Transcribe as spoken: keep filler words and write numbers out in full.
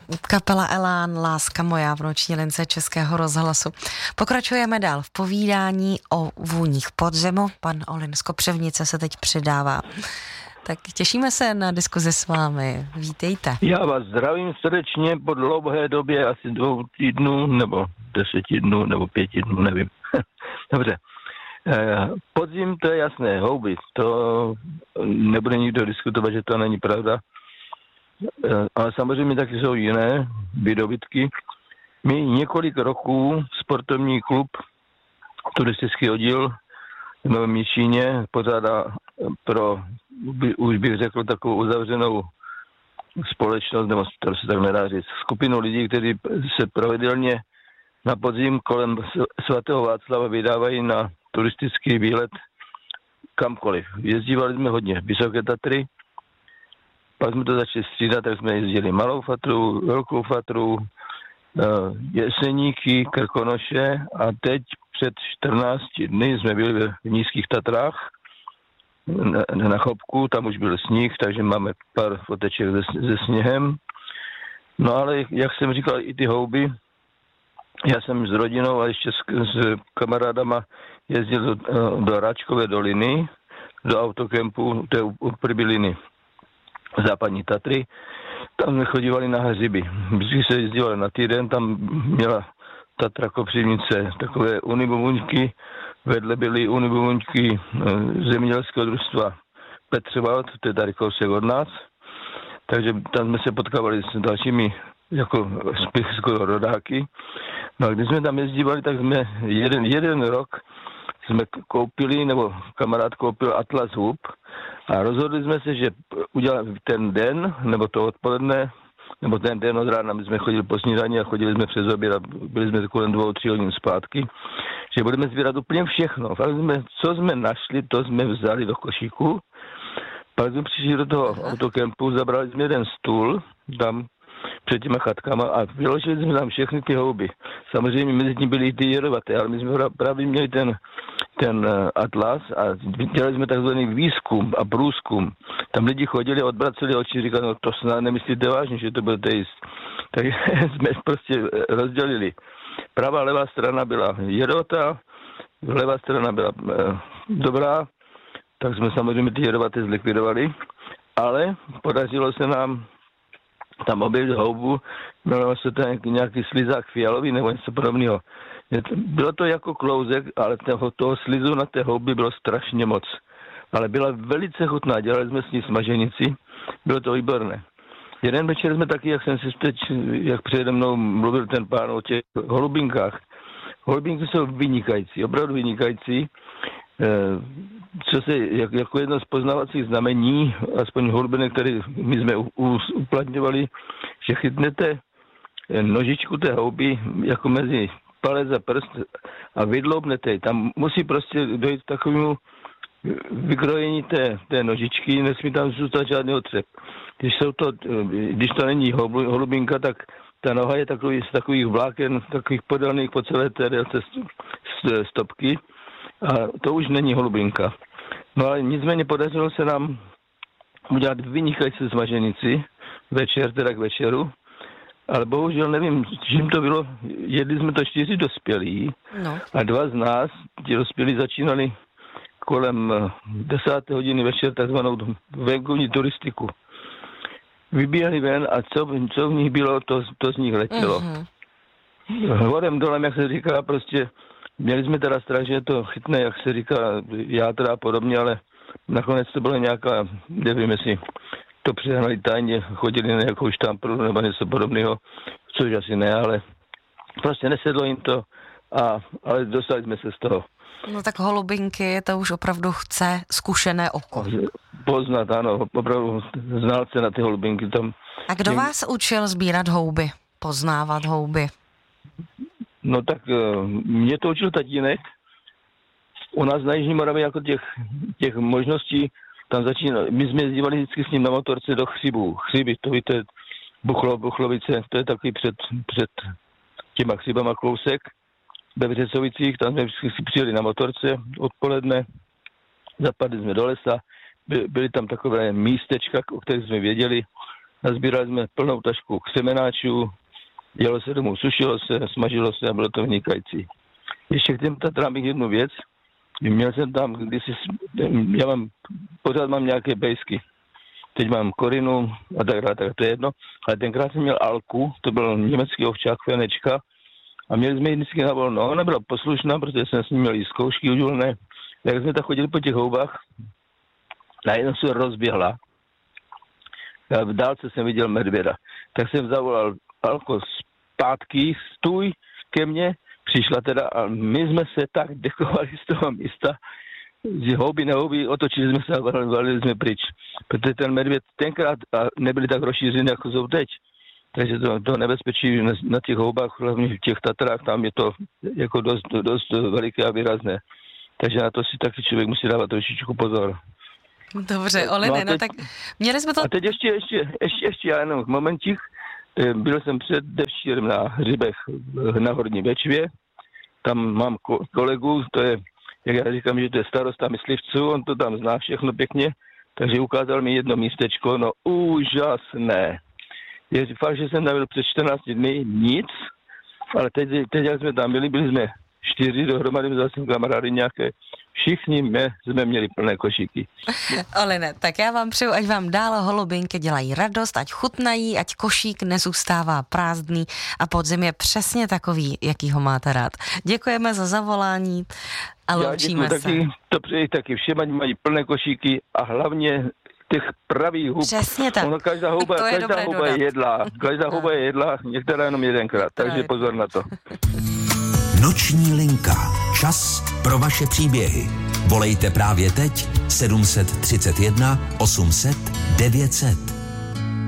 Kapela Elán, Láska moja v noční lince Českého rozhlasu. Pokračujeme dál v povídání o vůních podzimu. Pan Olin z Kopřivnice se teď přidává. Tak těšíme se na diskuzi s vámi. Vítejte. Já vás zdravím srdečně po dlouhé době, asi dvou týdnů, nebo deseti dnů, nebo pěti dnů, nevím. Dobře. Podzim, to je jasné, houby. To nebude nikdo diskutovat, že to není pravda. Ale samozřejmě taky jsou jiné výdobytky. My několik roků sportovní klub, turistický oddíl v Novém Jičíně pořádá pro, už bych řekl, takovou uzavřenou společnost, nebo to se tak nedá říct, skupinu lidí, kteří se pravidelně na podzim kolem svatého Václava vydávají na turistický výlet kamkoliv. Jezdívali jsme hodně Vysoké Tatry, pak jsme to začali střídat, tak jsme jezdili Malou Fatru, Velkou Fatru, Jeseníky, Krkonoše a teď před čtrnácti dny jsme byli v Nízkých Tatrách na, na Chopku, tam už byl sníh, takže máme pár foteček se, se sněhem. No ale jak jsem říkal, i ty houby, já jsem s rodinou a ještě s, s kamarádama jezdil do, do Ráčkové doliny, do autokempu, to je u, u Prbiliny, Západní Tatry. Tam jsme chodívali na hřiby. Vždycky se jezdívali na týden, tam měla Tatra Kopřivnice takové unibovuňky, vedle byly unibovuňky zemědělského družstva Petřevald, to je tady kousek od nás. Takže tam jsme se potkávali s dalšími jako skoro rodáky. No a když jsme tam jezdívali, tak jsme jeden, jeden rok jsme koupili, nebo kamarád koupil Atlas hub a rozhodli jsme se, že uděláme ten den, nebo to odpoledne, nebo ten den od rána, my jsme chodili po snídani a chodili jsme přes oběd a byli jsme kolem dvou, tři hodin zpátky, že budeme sbírat úplně všechno. Fakt jsme, co jsme našli, to jsme vzali do košíku. Pak jsme přišli do toho autokempu, zabrali jsme jeden stůl tam před těma chatkama a vyložili jsme tam všechny ty houby. Samozřejmě mezi tím byly i ty jedovaté, ale my jsme právě měli ten, ten atlas a dělali jsme takzvaný výzkum a průzkum. Tam lidi chodili, odvraceli oči, říkali, no to snad nemyslíte vážně, že to budete jíst. Takže jsme prostě rozdělili. Pravá, levá strana byla jedovatá, levá strana byla e, dobrá, tak jsme samozřejmě ty jedovaté zlikvidovali, ale podařilo se nám tam objevit houbu, jmenovalo se to nějaký slizák fialový nebo něco podobného. Bylo to jako klouzek, ale toho, toho slizu na té houby bylo strašně moc. Ale byla velice chutná, dělali jsme s ní smaženici, bylo to výborné. Jeden večer jsme taky, jak jsem si teď, jak přede mnou mluvil ten pán o těch holubinkách. Holubinky jsou vynikající, opravdu vynikající. Co se, jak, jako jedno z poznávacích znamení, aspoň holubinek, které my jsme u, u, uplatňovali, že chytnete nožičku té houby jako mezi palec a prst a vydloubnete. Tam musí prostě dojít k takovému vykrojení té, té nožičky, nesmí tam zůstat žádný otřep. Když, jsou to, když to není holubinka, tak ta noha je takový, z takových vláken, takových podélných po celé té délce stopky. A to už není holubinka. No ale nicméně podařilo se nám udělat vynikající smaženici, večer, teda k večeru, ale bohužel nevím, čím to bylo, jedli jsme to čtyři dospělí no. A dva z nás, ti dospělí, začínali kolem desáté hodiny večer takzvanou venkovní turistiku. Vybíhali ven a co, co v nich bylo, to, to z nich letělo. Mm-hmm. Horem dolem, jak se říká, prostě měli jsme teda strach, že je to chytné, jak se říká, játra a podobně, ale nakonec to bylo nějaká, nevím, jestli to přehnali tajně, chodili na nějakou štampru nebo něco podobného, což asi ne, ale prostě nesedlo jim to, a, ale dostali jsme se z toho. No tak holubinky, to už opravdu chce zkušené oko. Poznat, ano, opravdu znalce na ty holubinky tam. A kdo vás učil sbírat houby, poznávat houby? No tak mě to učil tatínek. U nás na Jižní Moravě jako těch, těch možností tam začínalo. My jsme jezdívali vždycky s ním na motorce do Chřibů. Chřiby, to víte, Buchlo, Buchlovice, to je takový před, před těma Chřibama kousek. Ve Vřecovicích, tam jsme vždycky si přijeli na motorce odpoledne, zapadli jsme do lesa, by, byly tam takové místečka, o kterých jsme věděli, nazbírali jsme plnou tašku semenáčů, jelo se domů, sušilo se, smažilo se a bylo to vynikající. Ještě k těm Tatrám bych jednu věc. Měl jsem tam, když si, já mám, pořád mám nějaké bejsky. Teď mám Korinu a tak dále, tak to je jedno. Ale tenkrát jsem měl Alku, to byl německý ovčák Fenečka. A měli jsme ji vždycky na volno. Ona byla poslušná, protože jsem s ní měl i zkoušky udělné. Jak jsme tak chodili po těch houbách, najednou se rozběhla. Já v dálce jsem viděl medvěda. Tak jsem zavolal Alko zpátky, stůj ke mně. Přišla teda a my jsme se tak dekovali z toho místa, že houby na houby, otočili jsme se a valili jsme pryč. Protože ten medvěd tenkrát nebyli tak rozšířený, jako jsou teď. Takže to, to nebezpečí na, na těch houbách, hlavně v těch Tatrách, tam je to jako dost, dost veliké a výrazné. Takže na to si taky člověk musí dávat trošičku pozor. Dobře, Oline, no, no tak měli jsme to... A teď ještě, ještě, ještě, ještě já jenom momentík. Byl jsem předevčírem na hřibech na Horní Bečvě. Tam mám kolegu, to je, jak já říkám, že to je starosta myslivců, on to tam zná všechno pěkně, takže ukázal mi jedno místečko, no úžasné. Je fakt, že jsem tam byl před čtrnácti dny, nic, ale teď, teď jak jsme tam byli, byli jsme čtyři dohromady, vzal jsem kamarády nějaké, všichni mě, jsme měli plné košíky. Oline, tak já vám přeju, ať vám dál holubinky dělají radost, ať chutnají, ať košík nezůstává prázdný a podzim je přesně takový, jaký ho máte rád. Děkujeme za zavolání a loučíme se. Taky, to přeji taky všem, ať mají plné košíky a hlavně těch pravých hub. Přesně tak. Ono, každá huba, to je, každá huba je jedla. Každá huba je jedla, některá jenom jedenkrát, takže pozor na to. Noční linka. Čas pro vaše příběhy. Volejte právě teď sedm set třicet jedna osm set devět set.